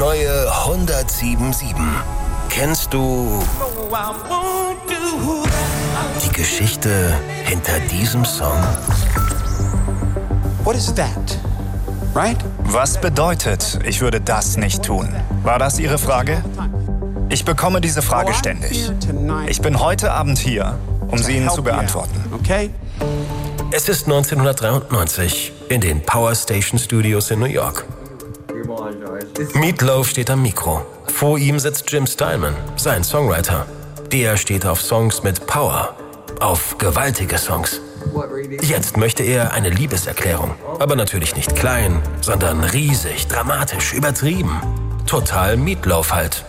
neue 107.7. Kennst du die Geschichte hinter diesem Song? What is that? Right? Was bedeutet, ich würde das nicht tun? War das Ihre Frage? Ich bekomme diese Frage ständig. Ich bin heute Abend hier, um sie Ihnen zu beantworten. Okay? Es ist 1993 in den Power Station Studios in New York. Meat Loaf steht am Mikro. Vor ihm sitzt Jim Steinman, sein Songwriter. Der steht auf Songs mit Power, auf gewaltige Songs. Jetzt möchte er eine Liebeserklärung. Aber natürlich nicht klein, sondern riesig, dramatisch, übertrieben. Total Meat Loaf halt.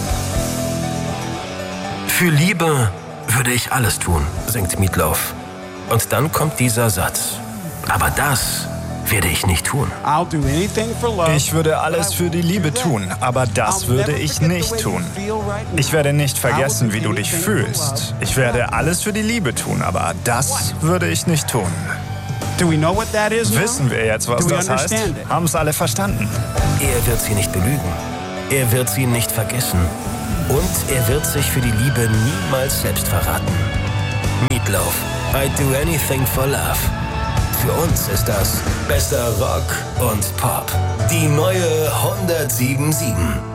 Für Liebe würde ich alles tun, singt Meat Loaf. Und dann kommt dieser Satz. Aber das werde ich nicht tun. Ich würde alles für die Liebe tun, aber das würde ich nicht tun. Ich werde nicht vergessen, wie du dich fühlst. Ich werde alles für die Liebe tun, aber das würde ich nicht tun. Wissen wir jetzt, was das heißt? Haben es alle verstanden? Er wird sie nicht belügen. Er wird sie nicht vergessen. Und er wird sich für die Liebe niemals selbst verraten. Meat Loaf, I'd do anything for love. Für uns ist das besser Rock und Pop. Die neue 107.7.